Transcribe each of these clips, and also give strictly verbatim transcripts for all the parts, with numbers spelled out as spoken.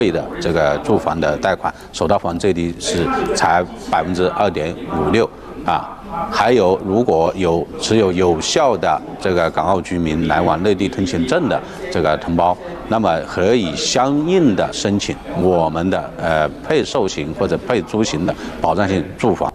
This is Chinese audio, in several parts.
的这个住房的贷款，首套房最低是才百分之二点五六啊。还有，如果有持有有效的这个港澳居民来往内地通行证的这个同胞，那么可以相应的申请我们的呃配售型或者配租型的保障性住房。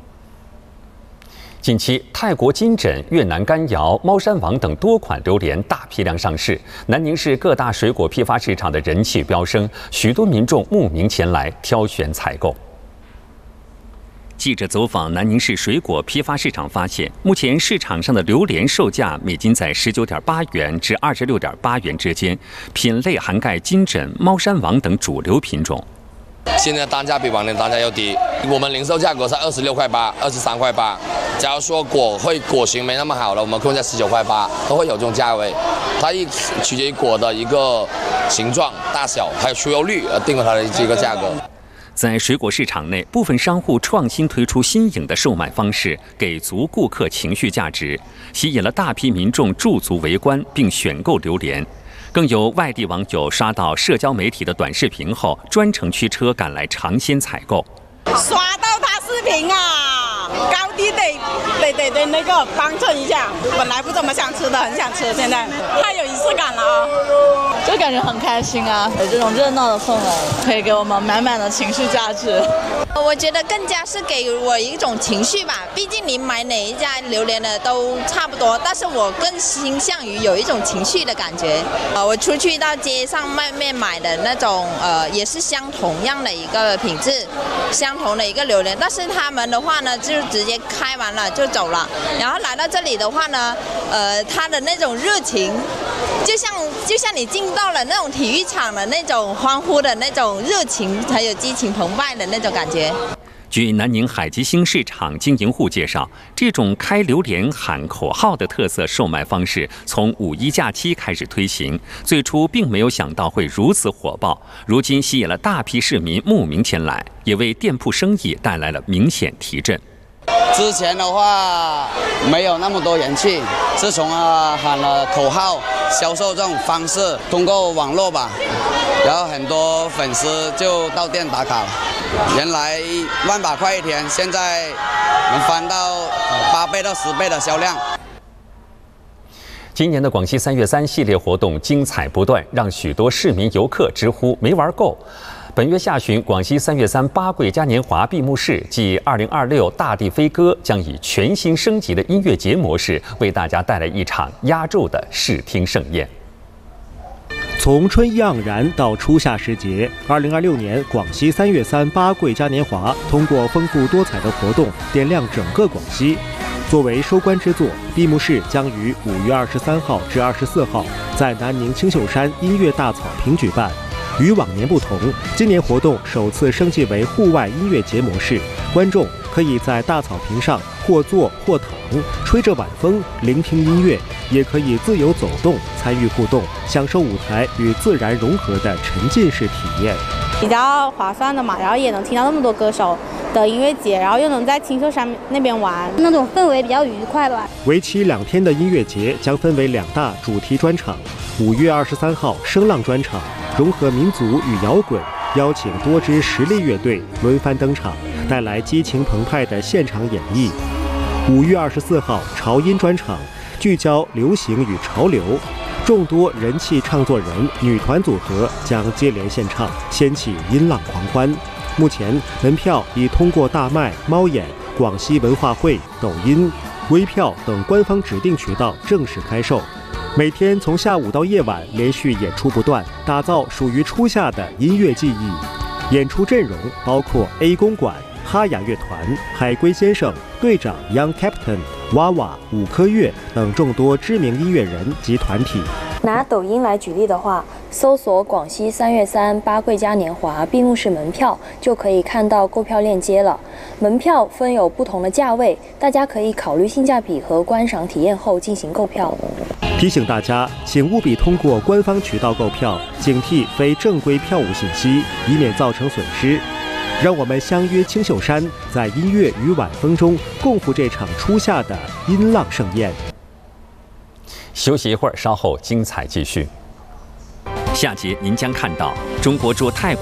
近期，泰国金枕、越南干瑶、猫山王等多款榴莲大批量上市，南宁市各大水果批发市场的人气飙升，许多民众慕名前来挑选采购。记者走访南宁市水果批发市场，发现目前市场上的榴莲售价每斤在十九点八元至二十六点八元之间，品类涵盖金枕、猫山王等主流品种。 现在单价比往年单价要低，我们零售价格是二十六块八、二十三块八。假如说果会果型没那么好了，我们控在十九块八，都会有这种价位。它一取决于果的一个形状、大小，还有出油率而定了它的这个价格。 在水果市场内，部分商户创新推出新颖的售卖方式，给足顾客情绪价值，吸引了大批民众驻足围观并选购榴莲。更有外地网友刷到社交媒体的短视频后，专程驱车赶来尝鲜采购。 刷到他视频啊，高低得得得得那个帮衬一下。本来不怎么想吃的，很想吃，现在太有仪式感了啊！ 就感觉很开心啊，有这种热闹的氛围，可以给我们满满的情绪价值。 我觉得更加是给我一种情绪吧，毕竟你买哪一家榴莲的都差不多，但是我更倾向于有一种情绪的感觉。呃，我出去到街上外面买的那种，呃，也是相同样的一个品质，相同的一个榴莲，但是他们的话呢，就直接开完了就走了，然后来到这里的话呢，呃，他的那种热情，就像就像你进到了那种体育场的那种欢呼的那种热情，还有激情澎湃的那种感觉。 据南宁海基新市场经营户介绍，这种开榴莲喊口号的特色售卖方式从五一假期开始推行，最初并没有想到会如此火爆，如今吸引了大批市民慕名前来，也为店铺生意带来了明显提振。 之前的话没有那么多人气，自从啊喊了口号销售这种方式，通过网络吧，然后很多粉丝就到店打卡了。原来万把块一天，现在能翻到八倍到十倍的销量。 今年的广西三月三系列活动精彩不断，让许多市民游客直呼没玩够。本月下旬，广西三月三八桂嘉年华闭幕式暨二零二六大地飞歌将以全新升级的音乐节模式，为大家带来一场压轴的视听盛宴。 从春意盎然到初夏时节，二零二六年广西三月三八桂嘉年华通过丰富多彩的活动点亮整个广西。作为收官之作，闭幕式将于五月二十三号至二十四号在南宁青秀山音乐大草坪举办。与往年不同，今年活动首次升级为户外音乐节模式，观众可以在大草坪上或坐或躺，吹着晚风聆听音乐，也可以自由走动，参与互动，享受舞台与自然融合的沉浸式体验。 比较划算的嘛，然后也能听到那么多歌手的音乐节，然后又能在青秀山那边玩， 那种氛围比较愉快吧。 为期两天的音乐节将分为两大主题专场，五月二十三号声浪专场，融合民族与摇滚，邀请多支实力乐队轮番登场，带来激情澎湃的现场演绎。五月二十四号潮音专场，聚焦流行与潮流，众多人气唱作人、女团组合将接连献唱，掀起音浪狂欢。目前门票已通过大麦、猫眼、广西文化会、抖音、微票等官方指定渠道正式开售。每天从下午到夜晚连续演出不断，打造属于初夏的音乐记忆。演出阵容包括 A 公馆、哈雅乐团、海龟先生、队长 Young Captain、娃娃、五颗月等众多知名音乐人及团体。 拿抖音来举例的话，搜索广西三月三八桂嘉年华闭幕式门票，就可以看到购票链接了。门票分有不同的价位，大家可以考虑性价比和观赏体验后进行购票。 提醒大家，请务必通过官方渠道购票，警惕非正规票务信息，以免造成损失。让我们相约青秀山，在音乐与晚风中共赴这场初夏的音浪盛宴。 休息一会儿，稍后精彩继续。 下节您将看到中国驻泰国